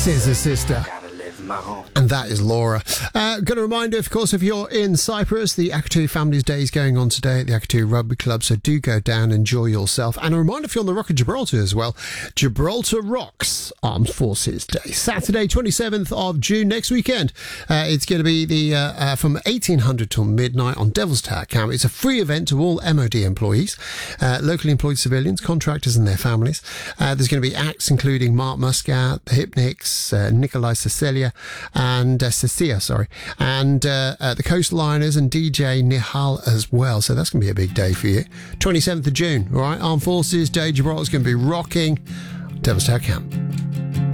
Scissor Sister. And that is Laura. Going to remind you, of course, if you're in Cyprus, the Akatu Families Day is going on today at the Akatu Rugby Club, so do go down, enjoy yourself. And a reminder, if you're on the Rock of Gibraltar as well, Gibraltar Rocks Armed Forces Day, Saturday, 27th of June, next weekend. It's going to be from 1800 till midnight on Devil's Tower Camp. It's a free event to all MOD employees, locally employed civilians, contractors and their families. There's going to be acts including Mark Muscat, the Hypnics, Nikolai Cecilia, and Cecilia, and the Coastliners and DJ Nihal as well. So that's going to be a big day for you. 27th of June, all right? Armed Forces Day, Gibraltar's going to be rocking Devil's Tower Camp.